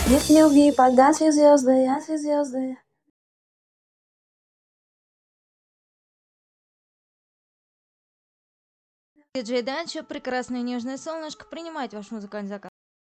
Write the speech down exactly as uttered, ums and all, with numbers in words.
Нет любви, погасли звезды, ясли звезды. Диджей Данчо, прекрасное нежное солнышко, принимает ваш музыкальный заказ.